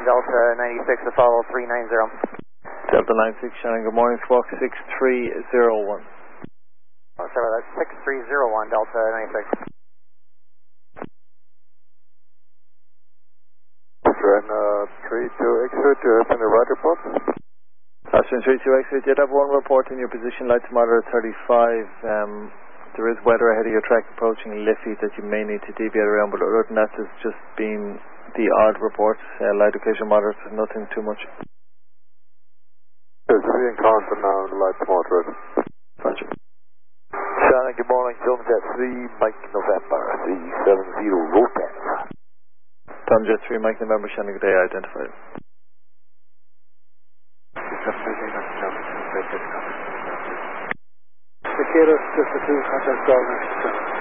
Delta 96 to follow 390. Delta 96 Shannon, good morning, squawk 6301. Oh, sorry, that's 6301 Delta 96. Austrian 32X-ray, do you have any right report? Austrian 32X-ray, did have one report in your position, light to moderate 35. There is weather ahead of your track approaching Liffey that you may need to deviate around, but other than that, there's just been the odd reports, light occasion moderate, nothing too much. Good, we encounter now light to moderate. Roger. Shannon, good morning, Tomjet 3, Mike November 370 Rotan. Tomjet 3, Mike November, Shannon, good day, identified. Cicada, just the two contact call next.